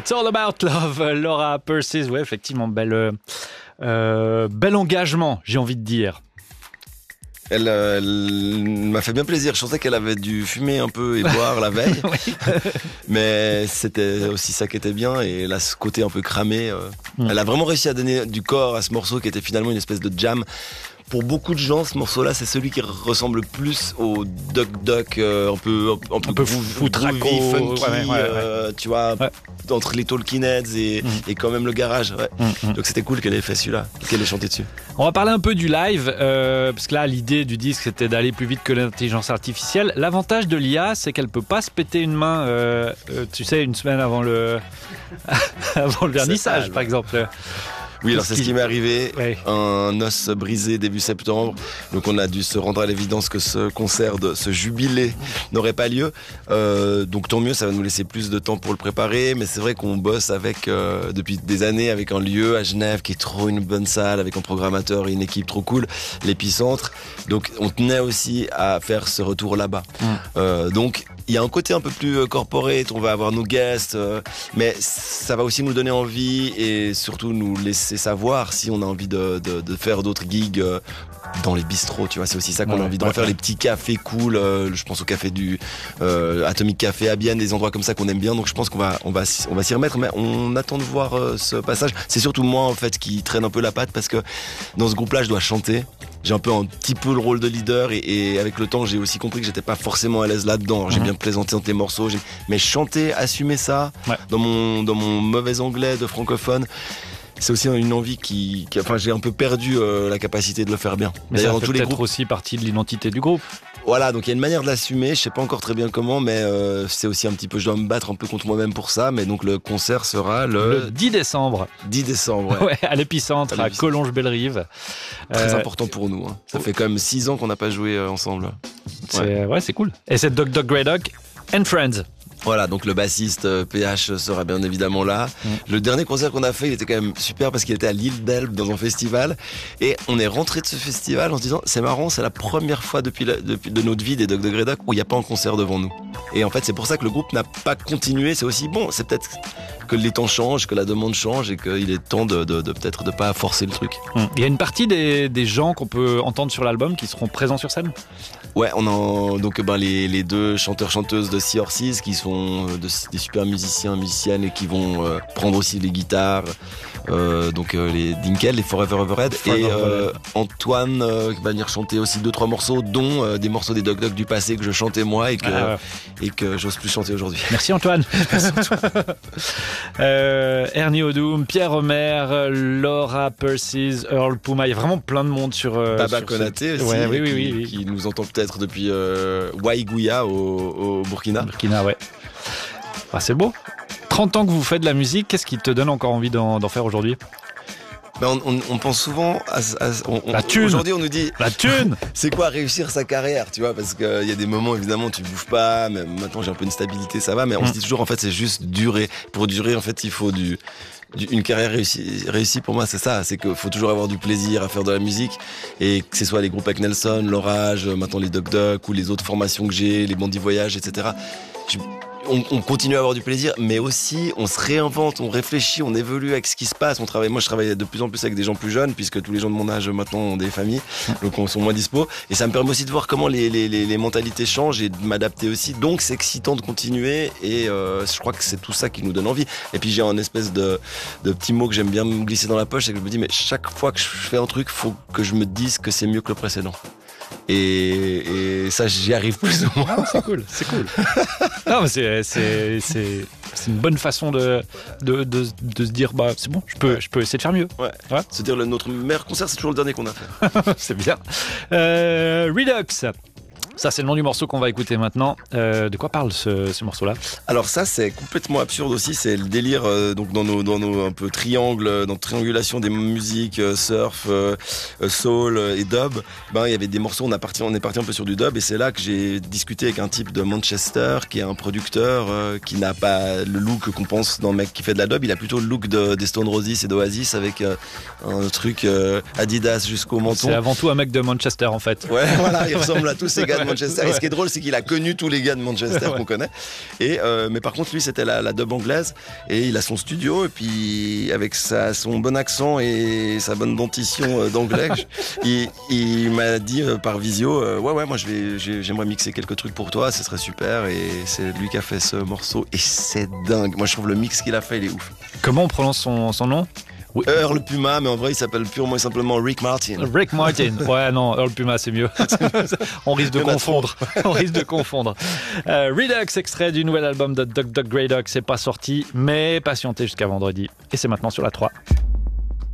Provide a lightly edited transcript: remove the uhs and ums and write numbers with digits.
It's All About Love, Laura Persis. Ouais, effectivement, bel engagement, j'ai envie de dire. Elle m'a fait bien plaisir. Je pensais qu'elle avait dû fumer un peu et boire la veille. Oui. Mais c'était aussi ça qui était bien. Et là, ce côté un peu cramé, elle a vraiment réussi à donner du corps à ce morceau qui était finalement une espèce de jam. Pour beaucoup de gens, ce morceau-là, c'est celui qui ressemble plus au Duck Duck, un peu foutraco, funky, tu vois, entre les Talking Heads et quand même le garage. Ouais. Donc c'était cool qu'elle ait fait celui-là, qu'elle ait chanté dessus. On va parler un peu du live, parce que là, l'idée du disque, c'était d'aller plus vite que l'intelligence artificielle. L'avantage de l'IA, c'est qu'elle peut pas se péter une main, tu sais, une semaine avant le vernissage, par exemple. Oui, alors c'est ce qui m'est arrivé, un os brisé début septembre, donc on a dû se rendre à l'évidence que ce concert, ce jubilé n'aurait pas lieu, donc tant mieux, ça va nous laisser plus de temps pour le préparer, mais c'est vrai qu'on bosse avec depuis des années avec un lieu à Genève qui est trop une bonne salle, avec un programmateur et une équipe trop cool, l'Épicentre, donc on tenait aussi à faire ce retour là-bas, donc il y a un côté un peu plus corporate, on va avoir nos guests, mais ça va aussi nous donner envie et surtout nous laisser savoir si on a envie de faire d'autres gigs dans les bistrots, tu vois, c'est aussi ça qu'on a envie de refaire, les petits cafés cool, je pense au café du Atomic Café à Bienne, des endroits comme ça qu'on aime bien, donc je pense qu'on va s'y remettre, mais on attend de voir ce passage. C'est surtout moi en fait qui traîne un peu la patte parce que dans ce groupe-là, je dois chanter. J'ai un petit peu le rôle de leader et avec le temps, j'ai aussi compris que j'étais pas forcément à l'aise là-dedans. Alors, j'ai bien présenté entre les morceaux, mais chanter, assumer ça dans mon mauvais anglais de francophone. C'est aussi une envie enfin, j'ai un peu perdu la capacité de le faire bien. Mais ça fait peut-être aussi partie de l'identité du groupe. Voilà, donc il y a une manière de l'assumer, je sais pas encore très bien comment, mais c'est aussi un petit peu, je dois me battre un peu contre moi-même pour ça, mais donc le concert sera le 10 décembre. 10 décembre, ouais. À l'Épicentre, à Collonges-Bellerive. Très important pour nous, hein. Ça fait quand même 6 ans qu'on n'a pas joué ensemble. C'est cool. Et c'est Dog Dog Grey Dog and Friends. Voilà, donc le bassiste PH sera bien évidemment là. Le dernier concert qu'on a fait, il était quand même super parce qu'il était à l'île d'Elbe dans un festival. Et on est rentré de ce festival en se disant, c'est marrant, c'est la première fois depuis de notre vie des Dog Dog Grey Dog où il n'y a pas un concert devant nous. Et en fait, c'est pour ça que le groupe n'a pas continué. C'est aussi bon, c'est peut-être que les temps changent, que la demande change et qu'il est temps de peut-être de pas forcer le truc. Il y a une partie des gens qu'on peut entendre sur l'album qui seront présents sur scène. Ouais, on a donc les deux chanteurs-chanteuses de Sea Horses qui sont des super musiciennes et qui vont prendre aussi les guitares. Donc les Dinkel, les Forever Overhead et Antoine qui va venir chanter aussi 2-3 morceaux, dont des morceaux des Dog Dog du passé que je chantais moi et que j'ose plus chanter aujourd'hui. Merci Antoine. Ernie Odoum, Pierre Omer, Laura Persis, Earl Puma, il y a vraiment plein de monde sur Baba Konaté aussi, oui. Qui nous entend peut-être depuis Waïgouya au Burkina. Ouais. Ah, c'est beau. 30 ans que vous faites de la musique, qu'est-ce qui te donne encore envie d'en faire aujourd'hui ? On pense souvent à la thune. Aujourd'hui, on nous dit la thune. C'est quoi réussir sa carrière, tu vois ? Parce qu'il y a des moments, évidemment, tu bouges pas. Mais maintenant, j'ai un peu une stabilité, ça va. Mais on se dit toujours, en fait, c'est juste durer. Pour durer, en fait, il faut une carrière réussie pour moi, c'est ça. C'est qu'il faut toujours avoir du plaisir à faire de la musique. Et que ce soit les groupes avec Nelson, L'Orage, maintenant les Duck Duck ou les autres formations que j'ai, les Bandits Voyage, etc. On continue à avoir du plaisir, mais aussi on se réinvente, on réfléchit, on évolue avec ce qui se passe. Moi, je travaille de plus en plus avec des gens plus jeunes, puisque tous les gens de mon âge maintenant ont des familles, donc on sont moins dispo. Et ça me permet aussi de voir comment les mentalités changent et de m'adapter aussi. Donc c'est excitant de continuer et je crois que c'est tout ça qui nous donne envie. Et puis j'ai un espèce de petit mot que j'aime bien me glisser dans la poche, c'est que je me dis, mais chaque fois que je fais un truc, faut que je me dise que c'est mieux que le précédent. Et ça, j'y arrive plus ou moins. C'est cool. Non, mais c'est une bonne façon de se dire, bah c'est bon, je peux essayer de faire mieux. Ouais. Se dire notre meilleur concert, c'est toujours le dernier qu'on a fait. C'est bien. Redux. Ça, c'est le nom du morceau qu'on va écouter maintenant. De quoi parle ce morceau-là ? Alors ça, c'est complètement absurde aussi. C'est le délire donc dans nos un peu triangles, dans triangulation des musiques surf, soul et dub. Il y avait des morceaux. On est parti un peu sur du dub et c'est là que j'ai discuté avec un type de Manchester qui est un producteur qui n'a pas le look qu'on pense d'un mec qui fait de la dub. Il a plutôt le look des Stone Roses et d'Oasis avec un truc Adidas jusqu'au menton. C'est avant tout un mec de Manchester en fait. Ouais, voilà. Il ressemble à tous ces gars Manchester. Et ce qui est drôle, c'est qu'il a connu tous les gars de Manchester qu'on connaît. Mais par contre, lui, c'était la dub anglaise. Et il a son studio. Et puis, avec son bon accent et sa bonne dentition d'anglais, il m'a dit par visio, moi j'aimerais mixer quelques trucs pour toi, ce serait super. Et c'est lui qui a fait ce morceau. Et c'est dingue. Moi, je trouve le mix qu'il a fait, il est ouf. Comment on prononce son nom? Earl Puma, mais en vrai il s'appelle purement et simplement Rick Martin. Rick Martin, ouais non, Earl Puma c'est mieux. On risque de confondre. Redux, extrait du nouvel album de Dug Dug Grey Dog, c'est pas sorti, mais patientez jusqu'à vendredi. Et c'est maintenant sur la 3.